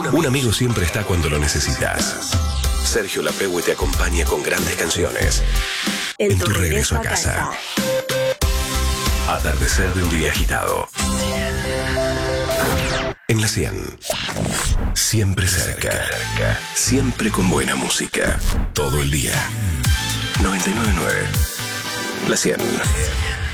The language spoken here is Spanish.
Un amigo siempre está cuando lo necesitas. Sergio Lapegue te acompaña con grandes canciones. En tu regreso a casa. Atardecer de un día agitado. En la 100. Siempre cerca. Siempre con buena música. Todo el día. 99.9. La 100.